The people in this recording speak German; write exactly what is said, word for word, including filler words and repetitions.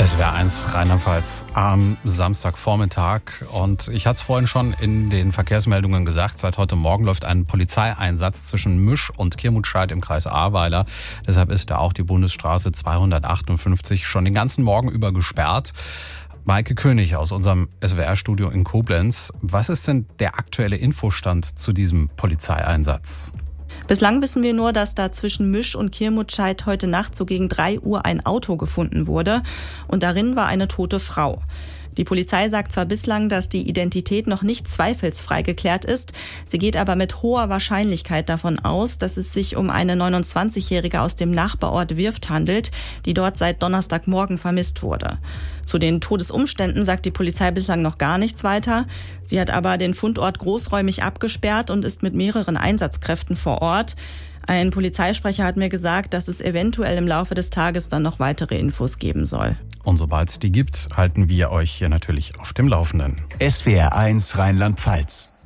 S W R eins Rheinland-Pfalz am Samstagvormittag. Und ich hatte es vorhin schon in den Verkehrsmeldungen gesagt, seit heute Morgen läuft ein Polizeieinsatz zwischen Misch und Kirmutscheid im Kreis Ahrweiler. Deshalb ist da auch die Bundesstraße zweihundertachtundfünfzig schon den ganzen Morgen über gesperrt. Maike König aus unserem S W R-Studio in Koblenz. Was ist denn der aktuelle Infostand zu diesem Polizeieinsatz? Bislang wissen wir nur, dass da zwischen Misch und Kirmutscheid heute Nacht so gegen drei Uhr ein Auto gefunden wurde und darin war eine tote Frau. Die Polizei sagt zwar bislang, dass die Identität noch nicht zweifelsfrei geklärt ist, sie geht aber mit hoher Wahrscheinlichkeit davon aus, dass es sich um eine neunundzwanzigjährige aus dem Nachbarort Wirft handelt, die dort seit Donnerstagmorgen vermisst wurde. Zu den Todesumständen sagt die Polizei bislang noch gar nichts weiter. Sie hat aber den Fundort großräumig abgesperrt und ist mit mehreren Einsatzkräften vor Ort. Ein Polizeisprecher hat mir gesagt, dass es eventuell im Laufe des Tages dann noch weitere Infos geben soll. Und sobald es die gibt, halten wir euch hier natürlich auf dem Laufenden. S W R eins Rheinland-Pfalz.